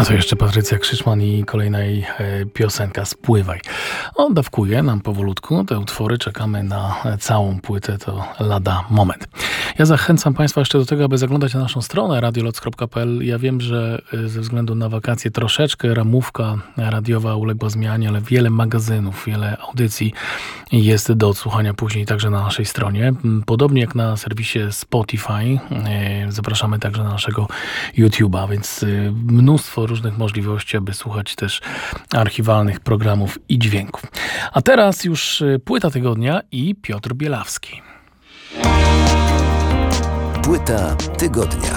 A to jeszcze Patrycja Krzyczman i kolejna jej piosenka Spływaj. On dawkuje nam powolutku te utwory, czekamy na całą płytę, to lada moment. Ja zachęcam Państwa jeszcze do tego, aby zaglądać na naszą stronę radioloc.pl. Ja wiem, że ze względu na wakacje troszeczkę ramówka radiowa uległa zmianie, ale wiele magazynów, wiele audycji jest do odsłuchania później także na naszej stronie. Podobnie jak na serwisie Spotify. Zapraszamy także na naszego YouTube'a, więc mnóstwo różnych możliwości, aby słuchać też archiwalnych programów i dźwięków. A teraz już płyta tygodnia i Piotr Bielawski. Płyta tygodnia.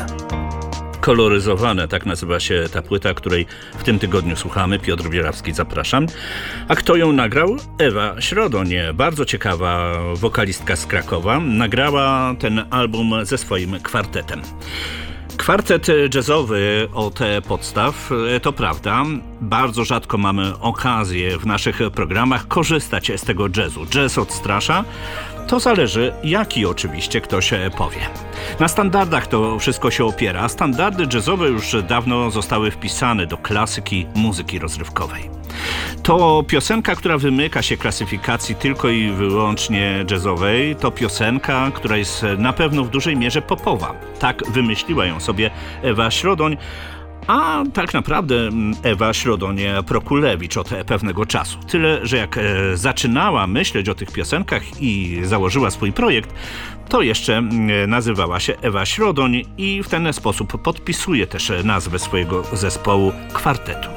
Koloryzowane, tak nazywa się ta płyta, której w tym tygodniu słuchamy. Piotr Bielawski, zapraszam. A kto ją nagrał? Ewa Środoń, bardzo ciekawa wokalistka z Krakowa. Nagrała ten album ze swoim kwartetem. Kwartet jazzowy od podstaw, to prawda, bardzo rzadko mamy okazję w naszych programach korzystać z tego jazzu. Jazz odstrasza. To zależy, jaki oczywiście ktoś powie. Na standardach to wszystko się opiera. Standardy jazzowe już dawno zostały wpisane do klasyki muzyki rozrywkowej. To piosenka, która wymyka się klasyfikacji tylko i wyłącznie jazzowej. To piosenka, która jest na pewno w dużej mierze popowa. Tak wymyśliła ją sobie Ewa Środoń. A tak naprawdę Ewa Środoń-Prokulewicz od pewnego czasu. Tyle, że jak zaczynała myśleć o tych piosenkach i założyła swój projekt, to jeszcze nazywała się Ewa Środoń i w ten sposób podpisuje też nazwę swojego zespołu kwartetu.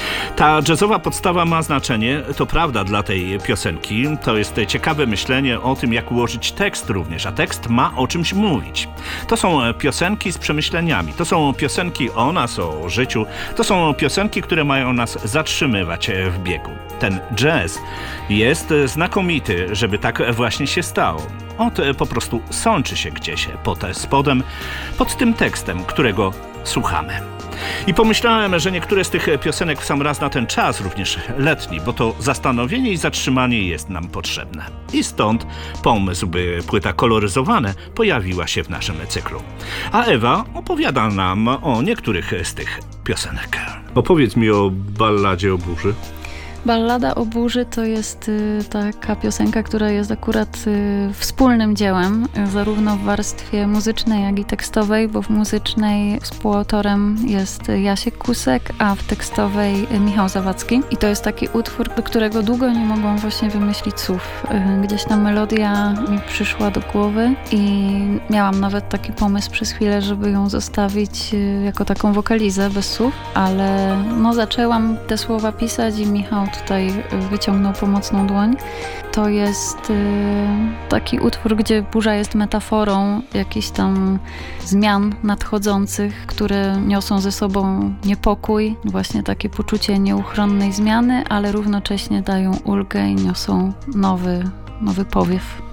Ta jazzowa podstawa ma znaczenie, to prawda, dla tej piosenki. To jest ciekawe myślenie o tym, jak ułożyć tekst również, a tekst ma o czymś mówić. To są piosenki z przemyśleniami, to są piosenki o nas, o życiu, to są piosenki, które mają nas zatrzymywać w biegu. Ten jazz jest znakomity, żeby tak właśnie się stało. Po prostu sączy się gdzieś pod spodem, pod tym tekstem, którego słuchamy. I pomyślałem, że niektóre z tych piosenek w sam raz na ten czas, również letni, bo to zastanowienie i zatrzymanie jest nam potrzebne. I stąd pomysł, by płyta Koloryzowane pojawiła się w naszym cyklu. A Ewa opowiada nam o niektórych z tych piosenek. Opowiedz mi o balladzie o burzy. Ballada o burzy to jest taka piosenka, która jest akurat wspólnym dziełem, zarówno w warstwie muzycznej, jak i tekstowej, bo w muzycznej współautorem jest Jasiek Kusek, a w tekstowej Michał Zawadzki. I to jest taki utwór, do którego długo nie mogłam właśnie wymyślić słów. Gdzieś ta melodia mi przyszła do głowy i miałam nawet taki pomysł przez chwilę, żeby ją zostawić jako taką wokalizę bez słów, ale zaczęłam te słowa pisać i Michał tutaj wyciągnął pomocną dłoń. To jest taki utwór, gdzie burza jest metaforą jakichś tam zmian nadchodzących, które niosą ze sobą niepokój, właśnie takie poczucie nieuchronnej zmiany, ale równocześnie dają ulgę i niosą nowy powiew.